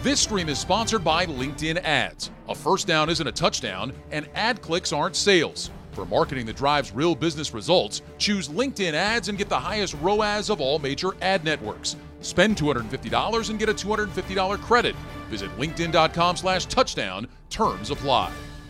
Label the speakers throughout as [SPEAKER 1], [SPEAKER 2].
[SPEAKER 1] This stream is sponsored by LinkedIn Ads. A first down isn't a touchdown, and ad clicks aren't sales. For marketing that drives real business results, choose LinkedIn Ads and get the highest ROAS of all major ad networks. Spend $250 and get a $250 credit. Visit linkedin.com/touchdown. Terms apply.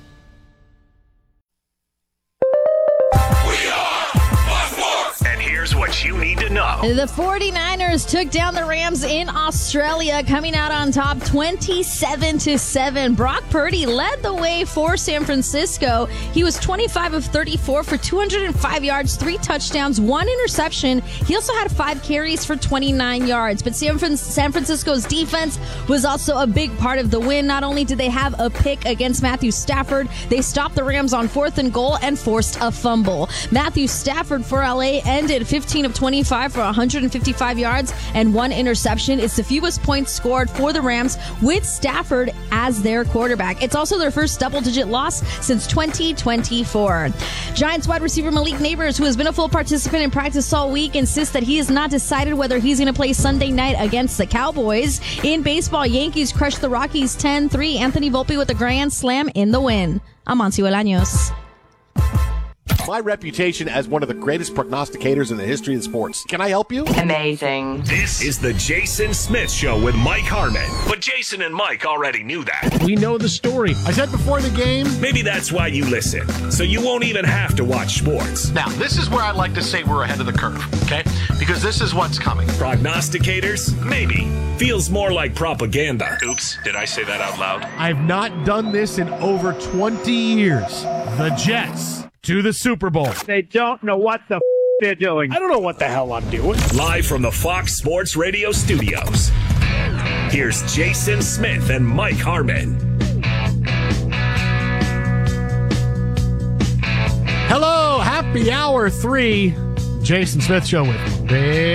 [SPEAKER 2] And here's what you need to know.
[SPEAKER 3] The 49ers took down the Rams in Australia, coming out on top 27-7. Brock Purdy led the way for San Francisco. He was 25 of 34 for 205 yards, 3 touchdowns, 1 interception. He also had 5 carries for 29 yards. But San Francisco's defense was also a big part of the win. Not only did they have a pick against Matthew Stafford, they stopped the Rams on 4th and goal and forced a fumble. Matthew Stafford for LA ended 15 of 25 for 155 yards and 1 interception. It's the fewest points scored for the Rams with Stafford as their quarterback. It's also their first double-digit loss since 2024. Giants wide receiver Malik Nabers, who has been a full participant in practice all week, insists that he has not decided whether he's going to play Sunday night against the Cowboys. In baseball, Yankees crushed the Rockies 10-3. Anthony Volpe with a grand slam in the win. I'm Amancio Bolaños.
[SPEAKER 4] My reputation as one of the greatest prognosticators in the history of sports. Can I help you?
[SPEAKER 5] Amazing.
[SPEAKER 2] This is the Jason Smith Show with Mike Harmon. But Jason and Mike already knew that.
[SPEAKER 6] We know the story. I said before the game.
[SPEAKER 2] Maybe that's why you listen, so you won't even have to watch sports.
[SPEAKER 4] Now, this is where I like to say we're ahead of the curve, okay? Because this is what's coming.
[SPEAKER 2] Prognosticators? Maybe. Feels more like propaganda. Oops, did I say that out loud?
[SPEAKER 6] I've not done this in over 20 years. The Jets to the Super Bowl.
[SPEAKER 7] They don't know what the they're doing.
[SPEAKER 6] I don't know what the hell I'm doing.
[SPEAKER 2] Live from the Fox Sports Radio studios, here's Jason Smith and Mike Harmon.
[SPEAKER 6] Hello, happy hour 3. Jason Smith Show with my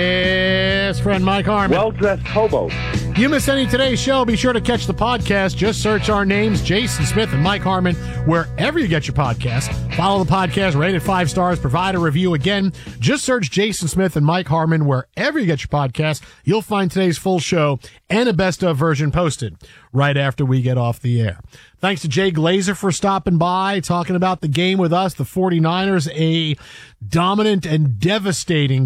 [SPEAKER 6] best friend Mike Harmon.
[SPEAKER 7] Well-dressed hobos.
[SPEAKER 6] You miss any today's show, be sure to catch the podcast. Just search our names, Jason Smith and Mike Harmon, wherever you get your podcasts. Follow the podcast, rate it 5 stars, provide a review. Again, just search Jason Smith and Mike Harmon wherever you get your podcast. You'll find today's full show and a best-of version posted right after we get off the air. Thanks to Jay Glazer for stopping by, talking about the game with us, the 49ers, a dominant and devastating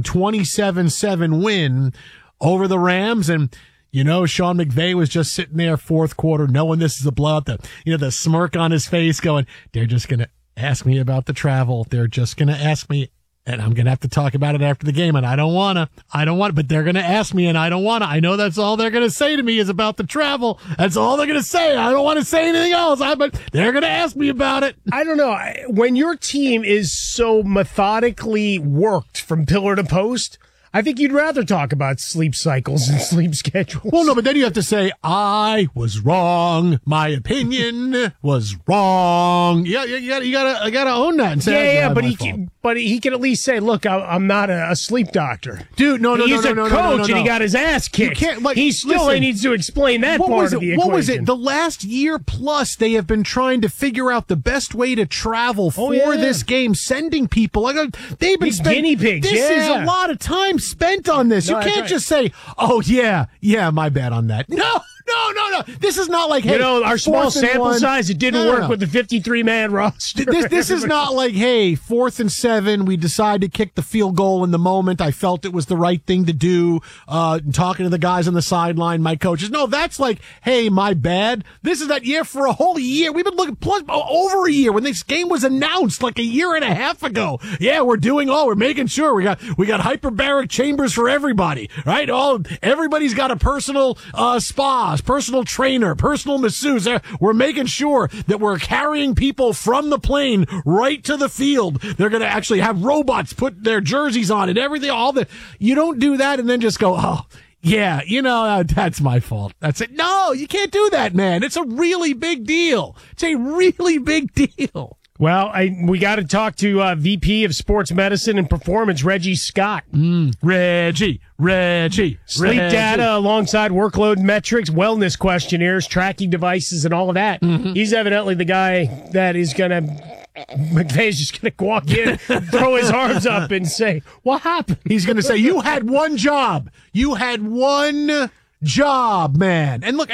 [SPEAKER 6] 27-7 win over the Rams. And you know, Sean McVay was just sitting there 4th quarter, knowing this is a blowout. The smirk on his face going, they're just going to ask me about the travel. They're just going to ask me, and I'm going to have to talk about it after the game. And I don't want to, but they're going to ask me and I don't want to. I know that's all they're going to say to me is about the travel. That's all they're going to say. I don't want to say anything else, but they're going to ask me about it.
[SPEAKER 8] I don't know. When your team is so methodically worked from pillar to post, I think you'd rather talk about sleep cycles and sleep schedules.
[SPEAKER 6] Well, no, but then you have to say, I was wrong. My opinion was wrong. Yeah, you gotta own that and say,
[SPEAKER 8] yeah, but he can at least say, look, I'm not a sleep doctor.
[SPEAKER 6] Dude, no.
[SPEAKER 8] He's a coach and he got his ass kicked.
[SPEAKER 6] You can't,
[SPEAKER 8] he still needs to explain that part of the equation.
[SPEAKER 6] What was it? The last year plus, they have been trying to figure out the best way to travel for this game, sending people. They've been
[SPEAKER 8] guinea pigs.
[SPEAKER 6] This is a lot of time spent on this. You can't just say, oh, yeah, my bad on that. No. This is not like, hey,
[SPEAKER 8] our small sample size, it didn't work with the 53-man roster.
[SPEAKER 6] This is not like, hey, 4th and 7, we decided to kick the field goal in the moment. I felt it was the right thing to do. Talking to the guys on the sideline, my coaches. No, that's like, hey, my bad. This is that year for a whole year. We've been looking over a year when this game was announced like a year and a half ago. Yeah, we're making sure we got hyperbaric chambers for everybody, right? Everybody's got a personal spa, personal trainer, personal masseuse. We're making sure that we're carrying people from the plane right to the field. They're going to actually have robots put their jerseys on and everything. You don't do that and then just go, oh, yeah, that's my fault. That's it. No, you can't do that, man. It's a really big deal. It's a really big deal.
[SPEAKER 8] Well, we got to talk to VP of Sports Medicine and Performance, Reggie Scott.
[SPEAKER 6] Reggie.
[SPEAKER 8] Sleep data alongside workload metrics, wellness questionnaires, tracking devices, and all of that. Mm-hmm. He's evidently the guy that is going to... McVay's just going to walk in, throw his arms up, and say, what happened?
[SPEAKER 6] He's going to say, you had one job. You had one job, man. And look,